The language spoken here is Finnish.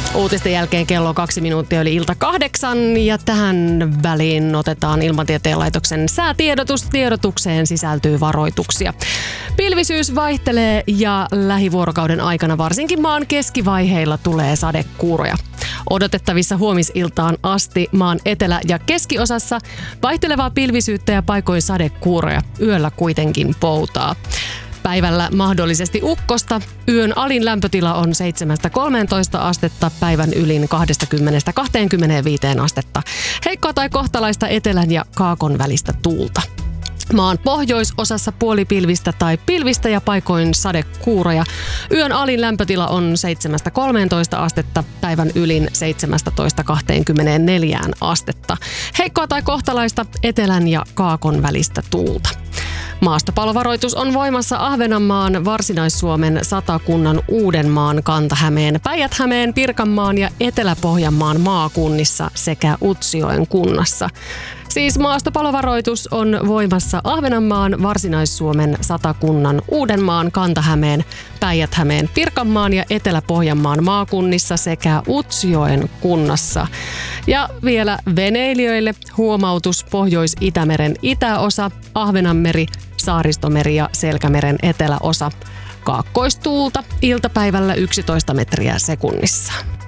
Uutisten jälkeen kello 2 minuuttia yli ilta 8 ja tähän väliin otetaan Ilmatieteen laitoksen säätiedotus. Tiedotukseen sisältyy varoituksia. Pilvisyys vaihtelee ja lähivuorokauden aikana varsinkin maan keskivaiheilla tulee sadekuuroja. Odotettavissa huomisiltaan asti maan etelä- ja keskiosassa vaihtelevaa pilvisyyttä ja paikoin sadekuuroja. Yöllä kuitenkin poutaa. Päivällä mahdollisesti ukkosta. Yön alin lämpötila on 7-13 astetta, päivän ylin 20-25 astetta. Heikkoa tai kohtalaista etelän ja kaakon välistä tuulta. Maan pohjoisosassa puolipilvistä tai pilvistä ja paikoin sadekuuroja. Yön alin lämpötila on 7-13 astetta, päivän ylin 17-24 astetta. Heikkoa tai kohtalaista etelän ja kaakon välistä tuulta. Maastopalovaroitus on voimassa Ahvenanmaan, Varsinais-Suomen, Satakunnan, Uudenmaan, Kanta-Hämeen, Päijät-Hämeen, Pirkanmaan ja Etelä-Pohjanmaan maakunnissa sekä Utsjoen kunnassa. Siis maastopalovaroitus on voimassa Ahvenanmaan, Varsinais-Suomen, Satakunnan, Uudenmaan, Kanta-Hämeen, Päijät-Hämeen, Pirkanmaan ja Etelä-Pohjanmaan maakunnissa sekä Utsjoen kunnassa. Ja vielä veneilijöille huomautus: Pohjois-Itämeren itäosa, Ahvenanmeri, Saaristomeri ja Selkämeren eteläosa. Kaakkoistuulta iltapäivällä 11 metriä sekunnissa.